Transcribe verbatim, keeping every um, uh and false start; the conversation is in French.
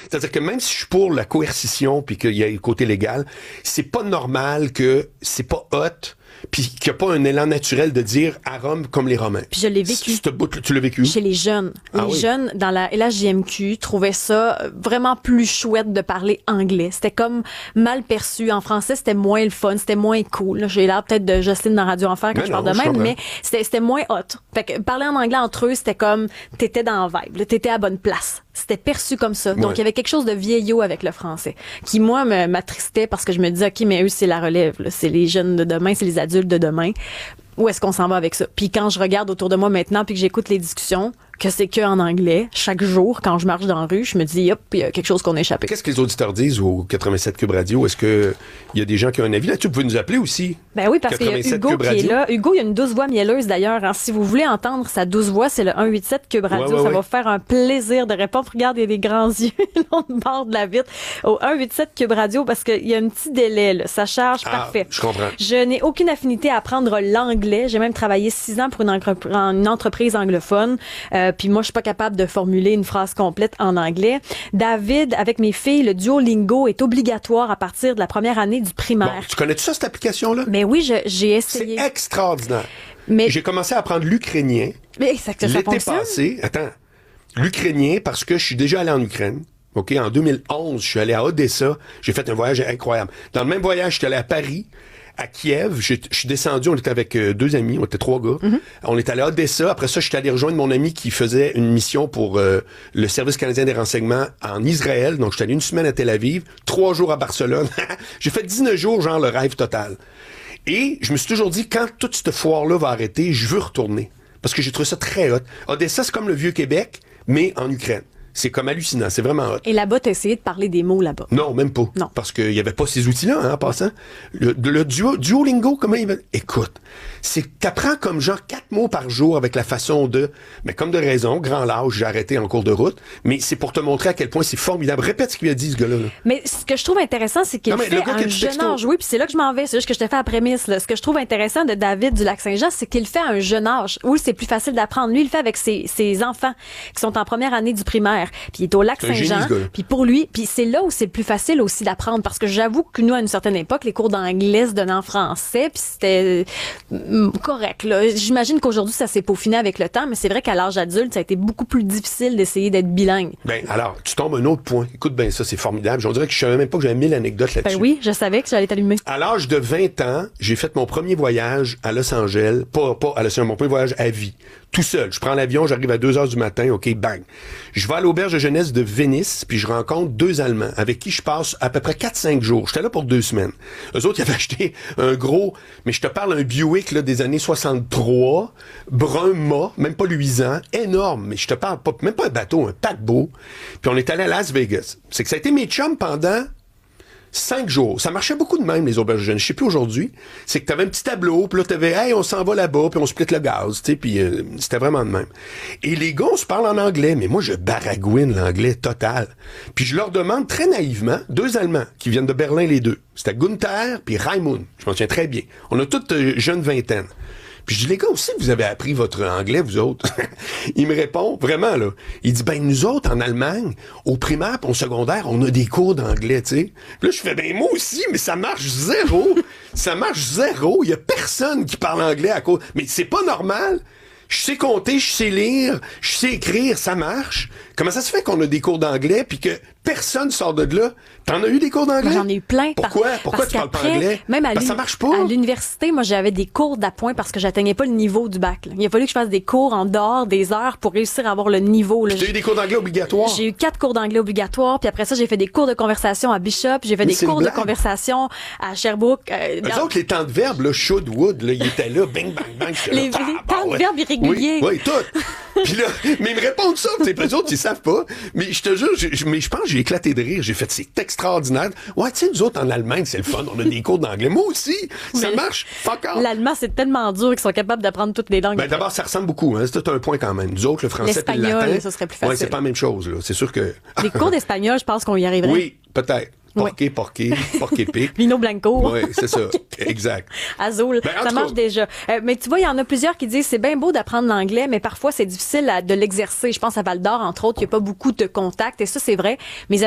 C'est-à-dire que même si je suis pour la coercition puis qu'il y a le côté légal, c'est pas normal que c'est pas hot puis qu'il n'y a pas un élan naturel de dire à Rome comme les Romains. Puis je l'ai vécu. Ce bout, tu l'as vécu? Chez les jeunes. Ah les oui. jeunes, dans la L H J M Q, trouvaient ça vraiment plus chouette de parler anglais. C'était comme mal perçu. En français, c'était moins le fun, c'était moins cool. Là, j'ai l'air peut-être de Jocelyne dans Radio Enfer quand mais je non, parle de je même, comprends. mais c'était, c'était moins hot. Fait que parler en anglais entre eux, c'était comme t'étais dans la vibe, là, t'étais à bonne place. C'était perçu comme ça. Donc, Ouais. il y avait quelque chose de vieillot avec le français qui, moi, me, m'attristait parce que je me disais, OK, mais eux, c'est la relève. Là. C'est les jeunes de demain, c'est les adultes de demain. Où est-ce qu'on s'en va avec ça? Puis quand je regarde autour de moi maintenant puis que j'écoute les discussions, que c'est que en anglais, chaque jour, quand je marche dans la rue, je me dis, hop, il y a quelque chose qu'on a échappé. Qu'est-ce que les auditeurs disent au quatre-vingt-sept Cube Radio? Est-ce que il y a des gens qui ont un avis là-dessus? Vous pouvez nous appeler aussi. Ben oui, parce qu'il y a quatre-vingt-sept Hugo Cube qui est Radio. là. Hugo, il y a une douce voix mielleuse d'ailleurs. Hein. Si vous voulez entendre sa douce voix, c'est le un huit sept Cube Radio. Ouais, ouais, ça ouais. va faire un plaisir de répondre. Regarde, il y a des grands yeux l'autre bord de la vitre. Au un huit sept Cube Radio, parce qu'il y a un petit délai. Là. Ça charge Ah, parfait. je comprends. Je n'ai aucune affinité à apprendre l'anglais. J'ai même travaillé six ans pour une, entrep- une entreprise anglophone. Euh, puis moi, je suis pas capable de formuler une phrase complète en anglais. David, avec mes filles, le Duolingo est obligatoire à partir de la première année du Bon, primaire. tu connais-tu ça, cette application-là? Mais oui, je, j'ai C'est essayé. extraordinaire. Mais, J'ai commencé à apprendre l'ukrainien mais ça, ça l'été fonctionne. passé. Attends. L'ukrainien, parce que je suis déjà allé en Ukraine. OK, en deux mille onze, je suis allé à Odessa. J'ai fait un voyage incroyable. Dans le même voyage, je suis allé à Paris, à Kiev. Je je suis descendu, on était avec euh, deux amis, on était trois gars. Mm-hmm. On est allé à Odessa. Après ça, je suis allé rejoindre mon ami qui faisait une mission pour euh, le Service canadien des renseignements en Israël. Donc, je suis allé une semaine à Tel Aviv, trois jours à Barcelone. J'ai fait dix-neuf jours, genre le rêve total. Et je me suis toujours dit, quand toute cette foire-là va arrêter, je veux retourner. Parce que j'ai trouvé ça très hot. Odessa, c'est comme le Vieux-Québec, mais en Ukraine. C'est comme hallucinant, c'est vraiment hot. Et là-bas, t'as essayé de parler des mots là-bas. Non, même pas. Non. Parce qu'il n'y avait pas ces outils-là, hein, en passant. Le, le duo, Duolingo, comment il va... Écoute, c'est t'apprends comme genre quatre mots par jour avec la façon de... Mais comme de raison, grand lâche, j'ai arrêté en cours de route, mais c'est pour te montrer à quel point c'est formidable. Répète ce qu'il a dit, ce gars-là. là. Mais ce que je trouve intéressant, c'est qu'il Non, mais fait le gars à qui a un du jeune texto. âge. Oui, puis c'est là que je m'en vais. C'est juste que je te fais la prémisse. Là. Ce que je trouve intéressant de David du Lac-Saint-Jean, c'est qu'il le fait à un jeune âge. Oui, c'est plus facile d'apprendre. Lui, il le fait avec ses, ses enfants qui sont en première année du primaire. Puis il est au C'est un génie, Lac-Saint-Jean. ce gars-là. Puis pour lui, puis c'est là où c'est le plus facile aussi d'apprendre. Parce que j'avoue que nous, à une certaine époque, les cours d'anglais se donnaient en français. Puis c'était euh, correct. Là. J'imagine qu'aujourd'hui, ça s'est peaufiné avec le temps. Mais c'est vrai qu'à l'âge adulte, ça a été beaucoup plus difficile d'essayer d'être bilingue. Ben, alors, tu tombes un autre point. Écoute bien ça, c'est formidable. On dirait que je savais même pas que j'avais mille anecdotes là-dessus. Ben oui, je savais que j'allais t'allumer. À l'âge de vingt ans, j'ai fait mon premier voyage à Los Angeles. Pas, pas à Los Angeles, mon premier voyage à vie. Tout seul. Je prends l'avion, j'arrive à deux heures du matin, OK, bang. Je vais à l'auberge de jeunesse de Venise, puis je rencontre deux Allemands avec qui je passe à peu près quatre cinq jours. J'étais là pour deux semaines. Eux autres, ils avaient acheté un gros, mais je te parle un Buick là, des années soixante-trois, brun mat, même pas luisant, énorme, mais je te parle pas, même pas un bateau, un paquebot. Puis on est allé à Las Vegas. C'est que ça a été mes chums pendant cinq jours. Ça marchait beaucoup de même, les auberges de jeunesse. Je sais plus aujourd'hui. C'est que t'avais un petit tableau, puis là, t'avais, hey, on s'en va là-bas, puis on split le gaz, tu sais, puis euh, c'était vraiment de même. Et les gars, on se parle en anglais, mais moi, je baragouine l'anglais total. Puis je leur demande très naïvement, deux Allemands, qui viennent de Berlin, les deux. C'était Gunther puis Raimund. Je m'en souviens très bien. On a toutes euh, jeunes vingtaine. Puis je dis, les gars, aussi, vous avez appris votre anglais, vous autres? Il me répond, vraiment, là. Il dit, ben, nous autres, en Allemagne, au primaire pis au secondaire, on a des cours d'anglais, tu sais. Puis là, je fais, ben, moi aussi, mais ça marche zéro. Ça marche zéro. Il y a personne qui parle anglais à cause. Mais c'est pas normal. Je sais compter, je sais lire, je sais écrire, ça marche. Comment ça se fait qu'on a des cours d'anglais puis que personne sort de là? T'en as eu des cours d'anglais? Moi, j'en ai eu plein. Pourquoi? Par- Pourquoi parce tu parles pas qu'après, anglais? Même à Parce que ça l'uni- marche pas. À l'université, moi, j'avais des cours d'appoint parce que j'atteignais pas le niveau du bac. là. Il a fallu que je fasse des cours en dehors des heures pour réussir à avoir le niveau. Là. T'as eu des cours d'anglais obligatoires? J'ai eu quatre cours d'anglais obligatoires, puis après ça, j'ai fait des cours de conversation à Bishop, j'ai fait Mais des c'est une cours de blague. conversation à Sherbrooke. euh, Eux dans- autres, les temps de verbe, là, should, would, là, ils étaient là, bing, bang, bang. j'étais là, Les- ah, les bah, temps de ouais. verbe irréguliers. Oui, oui, tout. Puis là, mais ils me répondent ça, tu sais, eux autres, ils savent pas. Mais je te jure, je, je- mais je pense que j'ai éclaté de rire. J'ai fait, c'est extraordinaire. Ouais, tu sais, nous autres, en Allemagne, c'est le fun. On a des cours d'anglais. Moi aussi. Ça Mais marche. Fuck off. L'allemand, c'est tellement dur qu'ils sont capables d'apprendre toutes les langues. Ben, d'abord, ça ressemble beaucoup, hein. C'est tout un point quand même. Nous autres, le français et le latin. L'espagnol, ça serait plus facile. Ouais, c'est pas la même chose, là. C'est sûr que. Les cours d'espagnol, je pense qu'on y arriverait. Oui, peut-être. Oui. Porqué, porqué, porqué pic. Vino Blanco. Oui, c'est ça. Exact. Azul, Ben, en ça tout marche cas- déjà. Euh, mais tu vois, il y en a plusieurs qui disent c'est bien beau d'apprendre l'anglais, mais parfois c'est difficile à- de l'exercer. Je pense à Val d'Or, entre autres, il n'y a pas beaucoup de contacts, et ça, c'est vrai. Mes